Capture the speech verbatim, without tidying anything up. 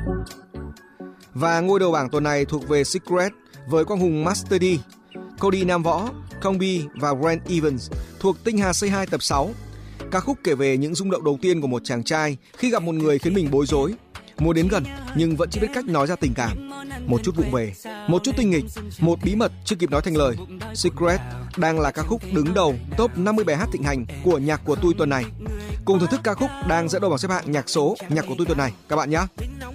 Và ngôi đầu bảng tuần này thuộc về Secret với quang hùng Master D, Cody Nam Võ, Combi và Grant Evans thuộc Tinh Hà Say Hi tập sáu. Ca khúc kể về những rung động đầu tiên của một chàng trai khi gặp một người khiến mình bối rối, muốn đến gần nhưng vẫn chưa biết cách nói ra tình cảm. Một chút vụng về, một chút tinh nghịch, một bí mật chưa kịp nói thành lời. Secret đang là ca khúc đứng đầu top năm mươi bài hát thịnh hành của nhạc của tôi tuần này. Cùng thưởng thức ca khúc đang dẫn đầu bảng xếp hạng nhạc số nhạc của tôi tuần này các bạn nhé.